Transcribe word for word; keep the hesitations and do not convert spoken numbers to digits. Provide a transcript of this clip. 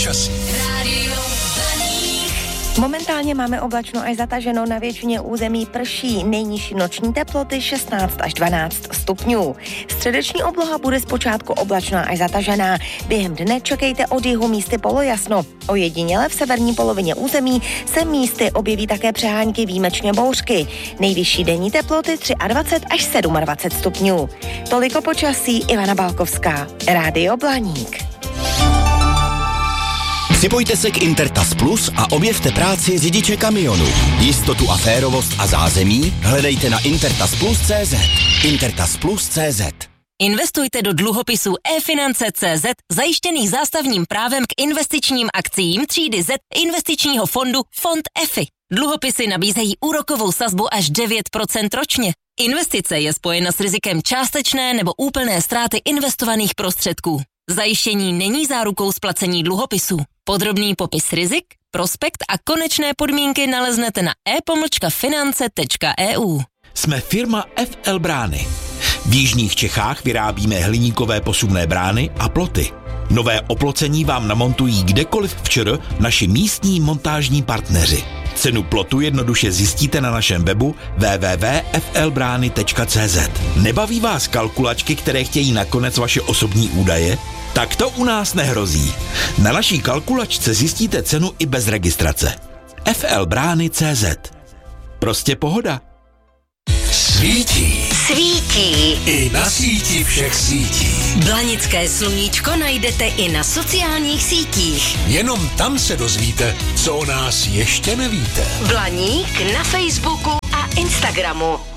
počasí. Momentálně máme oblačno až zataženo, na většině území prší, nejnižší noční teploty šestnáct až dvanáct stupňů. Středeční obloha bude zpočátku oblačná až zatažená. Během dne čekejte od jihu místy polojasno. Ojediněle v severní polovině území se místy objeví také přehánky, výjimečně bouřky. Nejvyšší denní teploty dvacet tři až dvacet sedm stupňů. Toliko počasí, Ivana Balkovská, Rádio Blaník. Připojte se k Intertas Plus a objevte práci řidiče kamionu. Jistotu a férovost a zázemí hledejte na intertas plus tečka cé zet. intertas plus tečka cé zet. Investujte do dluhopisů e-finance tečka cé zet zajištěných zástavním právem k investičním akciím třídy Z investičního fondu Fond E F I. Dluhopisy nabízejí úrokovou sazbu až devět procent ročně. Investice je spojena s rizikem částečné nebo úplné ztráty investovaných prostředků. Zajištění není zárukou splacení dluhopisů. Podrobný popis rizik, prospekt a konečné podmínky naleznete na e pomlčka finance tečka e u. Jsme firma F L Brány. V jižních Čechách vyrábíme hliníkové posuvné brány a ploty. Nové oplocení vám namontují kdekoliv v ČR naši místní montážní partneři. Cenu plotu jednoduše zjistíte na našem webu w w w tečka f l brány tečka cé zet. Nebaví vás kalkulačky, které chtějí nakonec vaše osobní údaje? Tak to u nás nehrozí. Na naší kalkulačce zjistíte cenu i bez registrace. f l brány tečka cé zet. Prostě pohoda. Svítí. Svítí. I na síti všech sítí. Blanické sluníčko najdete i na sociálních sítích. Jenom tam se dozvíte, co o nás ještě nevíte. Blaník na Facebooku a Instagramu.